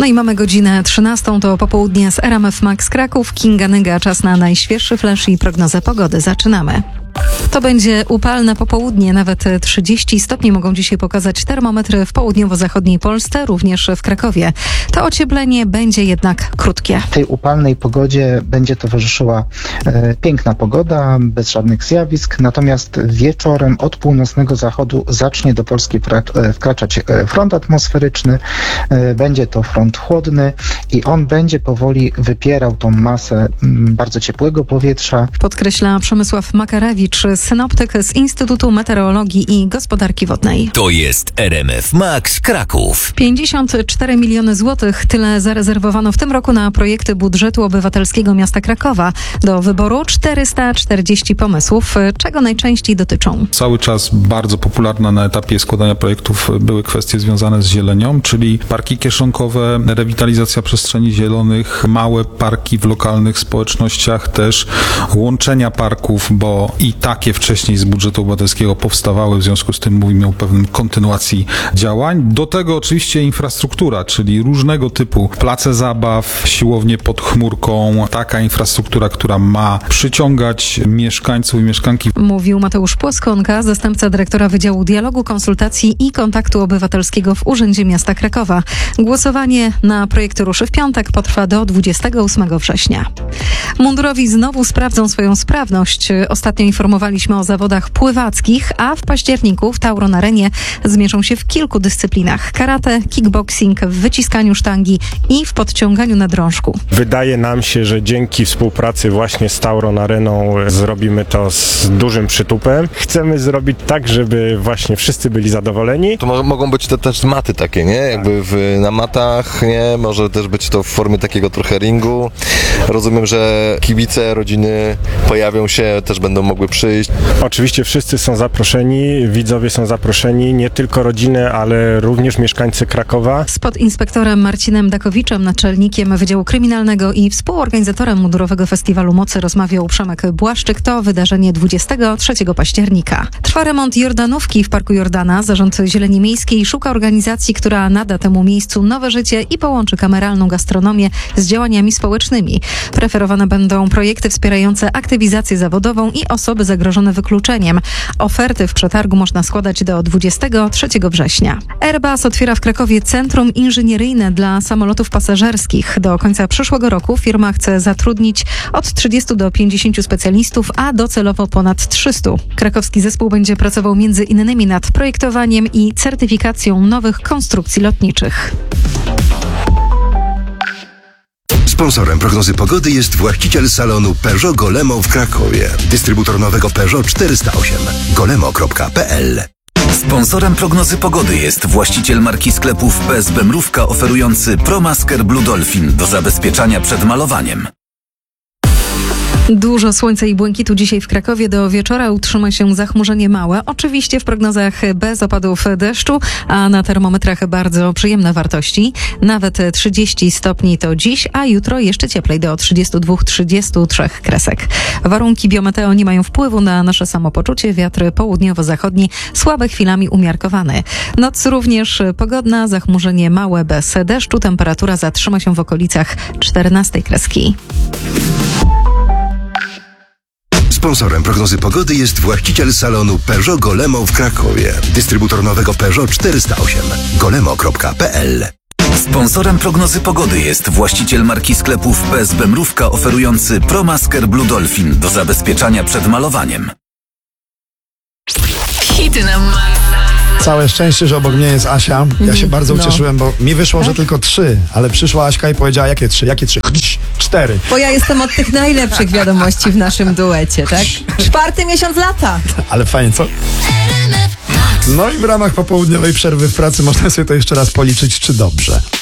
No i mamy godzinę 13, to popołudnie z RMF Max Kraków. Kinga Nyga, czas na najświeższy flash i prognozę pogody. Zaczynamy. To będzie upalne popołudnie, nawet 30 stopni mogą dzisiaj pokazać termometry w południowo-zachodniej Polsce, również w Krakowie. To ocieplenie będzie jednak krótkie. Tej upalnej pogodzie będzie towarzyszyła piękna pogoda, bez żadnych zjawisk, natomiast wieczorem od północnego zachodu zacznie do Polski wkraczać front atmosferyczny. Będzie to front chłodny i on będzie powoli wypierał tą masę bardzo ciepłego powietrza. Podkreśla Przemysław Makarewicz, synoptyk z Instytutu Meteorologii i Gospodarki Wodnej. To jest RMF Max Kraków. 54 miliony złotych, tyle zarezerwowano w tym roku na projekty budżetu obywatelskiego miasta Krakowa. Do wyboru 440 pomysłów. Czego najczęściej dotyczą? Cały czas bardzo popularna na etapie składania projektów były kwestie związane z zielenią, czyli parki kieszonkowe, rewitalizacja przestrzeni zielonych, małe parki w lokalnych społecznościach, też łączenia parków, bo i takie wcześniej z budżetu obywatelskiego powstawały, w związku z tym mówimy o pewnej kontynuacji działań. Do tego oczywiście infrastruktura, czyli różnego typu place zabaw, siłownie pod chmurką, taka infrastruktura, która ma przyciągać mieszkańców i mieszkanki. Mówił Mateusz Płoskonka, zastępca dyrektora Wydziału Dialogu, Konsultacji i Kontaktu Obywatelskiego w Urzędzie Miasta Krakowa. Głosowanie na projekty ruszy w piątek, potrwa do 28 września. Mundurowi znowu sprawdzą swoją sprawność. Ostatnio informowaliśmy o zawodach pływackich, a w październiku w Tauron Arenie zmierzą się w kilku dyscyplinach: karate, kickboxing, w wyciskaniu sztangi i w podciąganiu na drążku. Wydaje nam się, że dzięki współpracy właśnie z Tauron Areną zrobimy to z dużym przytupem. Chcemy zrobić tak, żeby właśnie wszyscy byli zadowoleni. To mogą być też maty takie, nie? Jakby na matach, nie? Może też być to w formie takiego trochę ringu. Rozumiem, że kibice, rodziny pojawią się, też będą mogły przyjść. Oczywiście wszyscy są zaproszeni, widzowie są zaproszeni, nie tylko rodziny, ale również mieszkańcy Krakowa. Z podinspektorem Marcinem Dakowiczem, naczelnikiem Wydziału Kryminalnego i współorganizatorem Mundurowego Festiwalu Mocy rozmawiał Przemek Błaszczyk. To wydarzenie 23 października. Trwa remont Jordanówki w Parku Jordana. Zarząd Zieleni Miejskiej szuka organizacji, która nada temu miejscu nowe życie i połączy kameralną gastronomię z działaniami społecznymi. Preferowane będą projekty wspierające aktywizację zawodową i osoby zagrożone wykluczeniem. Oferty w przetargu można składać do 23 września. Airbus otwiera w Krakowie centrum inżynieryjne dla samolotów pasażerskich. Do końca przyszłego roku firma chce zatrudnić od 30 do 50 specjalistów, a docelowo ponad 300. Krakowski zespół będzie pracował między innymi nad projektowaniem i certyfikacją nowych konstrukcji lotniczych. Sponsorem prognozy pogody jest właściciel salonu Peugeot Golemo w Krakowie. Dystrybutor nowego Peugeot 408. golemo.pl. Sponsorem prognozy pogody jest właściciel marki sklepów PSB Mrówka, oferujący ProMasker Blue Dolphin do zabezpieczania przed malowaniem. Dużo słońca i błękitu dzisiaj w Krakowie. Do wieczora utrzyma się zachmurzenie małe. Oczywiście w prognozach bez opadów deszczu, a na termometrach bardzo przyjemne wartości. Nawet 30 stopni to dziś, a jutro jeszcze cieplej, do 32-33 kresek. Warunki biometeo nie mają wpływu na nasze samopoczucie. Wiatr południowo-zachodni, słabe chwilami umiarkowany. Noc również pogodna, zachmurzenie małe bez deszczu. Temperatura zatrzyma się w okolicach 14 kreski. Sponsorem prognozy pogody jest właściciel salonu Peugeot Golemo w Krakowie. Dystrybutor nowego Peugeot 408. golemo.pl. Sponsorem prognozy pogody jest właściciel marki sklepów PSB Mrówka, oferujący ProMasker Blue Dolphin do zabezpieczania przed malowaniem. Hity na maksa. Całe szczęście, że obok mnie jest Asia. Ja się bardzo ucieszyłem, bo mi wyszło, że tylko 3, ale przyszła Aśka i powiedziała, jakie 3? 4. Bo ja jestem od tych najlepszych wiadomości w naszym duecie, tak? 4. miesiąc lata. Ale fajnie, co? No i w ramach popołudniowej przerwy w pracy można sobie to jeszcze raz policzyć, czy dobrze.